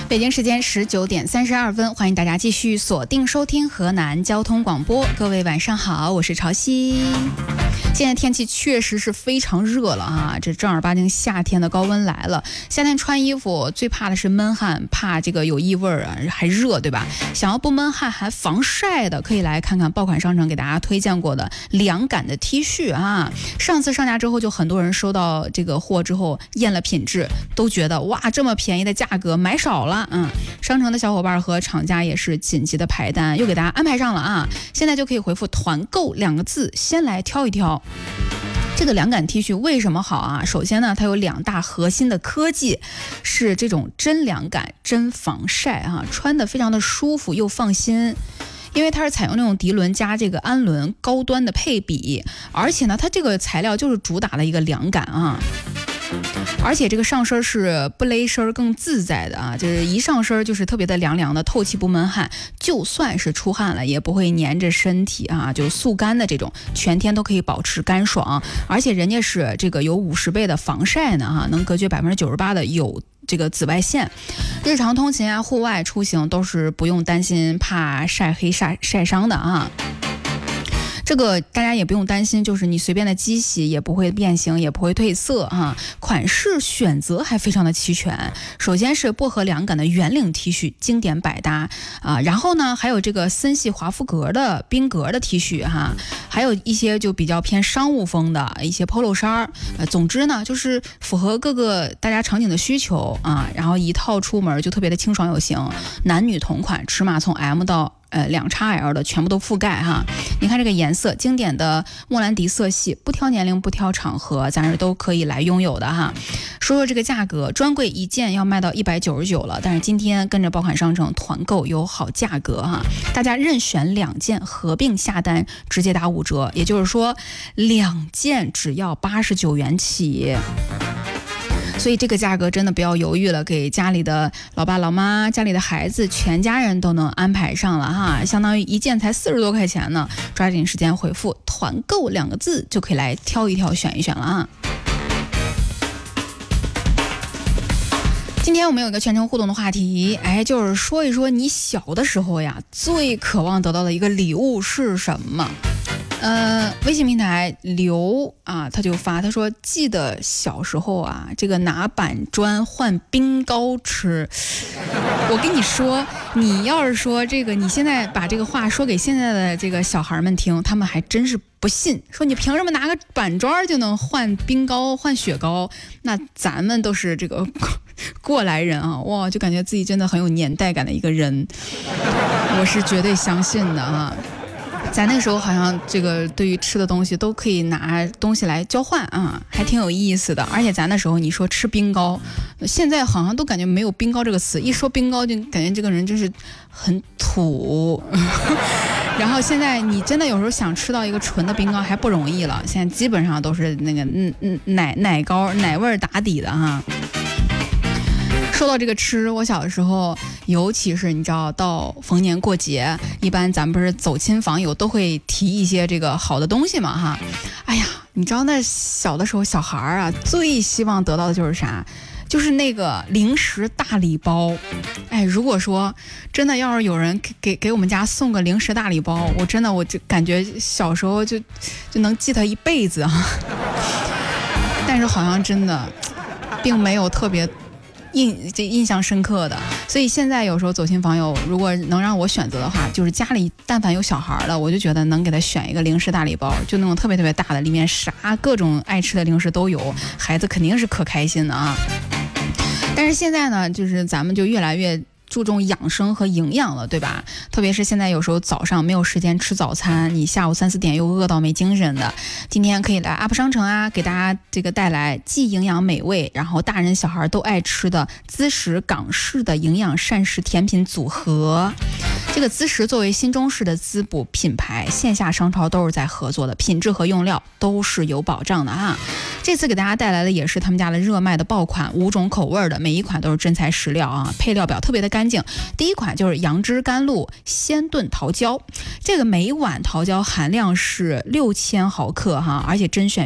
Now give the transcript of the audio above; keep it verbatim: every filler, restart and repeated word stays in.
北京时间十九点三十二分，欢迎大家继续锁定收听河南交通广播。各位晚上好，我是潮汐。现在天气确实是非常热了啊，这正儿八经夏天的高温来了。夏天穿衣服最怕的是闷汗，怕这个有异味啊，还热，对吧？想要不闷汗还防晒的，可以来看看爆款商城给大家推荐过的凉感的 T 恤啊。上次上架之后，就很多人收到这个货之后验了品质，都觉得哇，这么便宜的价格买少了。嗯，商城的小伙伴和厂家也是紧急的排单，又给大家安排上了啊。现在就可以回复团购两个字，先来挑一挑。这个凉感 T 恤为什么好啊？首先呢，它有两大核心的科技，是这种真凉感、真防晒啊，穿的非常的舒服又放心。因为它是采用那种涤纶加这个氨纶高端的配比，而且呢，它这个材料就是主打的一个凉感啊。而且这个上身是不勒身更自在的啊，就是一上身就是特别的凉凉的，透气不闷汗，就算是出汗了也不会粘着身体啊，就速干的这种，全天都可以保持干爽。而且人家是这个有五十倍的防晒呢哈、啊，能隔绝百分之九十八的有这个紫外线，日常通勤啊、户外出行都是不用担心怕晒黑晒晒伤的啊。这个大家也不用担心，就是你随便的机洗也不会变形，也不会褪色啊。款式选择还非常的齐全，首先是薄荷凉感的圆领 T 恤，经典百搭啊。然后呢，还有这个森系华夫格的冰格的 T 恤哈，还有一些就比较偏商务风的一些 polo 衫。呃，总之呢，就是符合各个大家场景的需求啊。然后一套出门就特别的清爽有型，男女同款，尺码从 M 到呃，两 X L 的全部都覆盖哈。你看这个颜色，经典的莫兰迪色系，不挑年龄不挑场合，咱是都可以来拥有的哈。说说这个价格，专柜一件要卖到一百九十九了，但是今天跟着爆款商城团购有好价格哈，大家任选两件合并下单，直接打五折，也就是说两件只要八十九元起。所以这个价格真的不要犹豫了，给家里的老爸老妈、家里的孩子，全家人都能安排上了哈，相当于一件才四十多块钱呢，抓紧时间回复团购两个字就可以来挑一挑选一选了啊。今天我们有一个全程互动的话题，哎，就是说一说你小的时候呀，最渴望得到的一个礼物是什么？呃，微信平台刘啊，他就发，他说记得小时候啊，这个拿板砖换冰糕吃。我跟你说，你要是说这个，你现在把这个话说给现在的这个小孩们听，他们还真是不信，说你凭什么拿个板砖就能换冰糕、换雪糕？那咱们都是这个过来人啊，哇，就感觉自己真的很有年代感的一个人，我是绝对相信的啊。咱那时候好像这个对于吃的东西都可以拿东西来交换啊，还挺有意思的。而且咱那时候你说吃冰糕，现在好像都感觉没有冰糕这个词，一说冰糕就感觉这个人就是很土。然后现在你真的有时候想吃到一个纯的冰糕还不容易了，现在基本上都是那个嗯嗯奶奶糕奶味打底的哈。说到这个吃，我小的时候，尤其是你知道到逢年过节，一般咱们不是走亲访友都会提一些这个好的东西嘛哈。哎呀，你知道那小的时候小孩啊，最希望得到的就是啥？就是那个零食大礼包。哎，如果说真的要是有人给给给我们家送个零食大礼包，我真的我就感觉小时候就就能记他一辈子啊。但是好像真的并没有特别印这印象深刻的，所以现在有时候走亲访友，如果能让我选择的话，就是家里但凡有小孩的，我就觉得能给他选一个零食大礼包，就那种特别特别大的，里面啥各种爱吃的零食都有，孩子肯定是可开心的啊。但是现在呢，就是咱们就越来越注重养生和营养了，对吧？特别是现在有时候早上没有时间吃早餐，你下午三四点又饿到没精神的，今天可以来 U P 商城啊，给大家这个带来既营养美味，然后大人小孩都爱吃的滋食港式的营养膳食甜品组合。这个滋食作为新中式的滋补品牌，线下商超都是在合作的，品质和用料都是有保障的啊。这次给大家带来的也是他们家的热卖的爆款，五种口味的，每一款都是真材实料啊，配料表特别的干净。第一款就是杨枝甘露鲜炖桃胶，这个每碗桃胶含量是六千毫克哈，而且甄选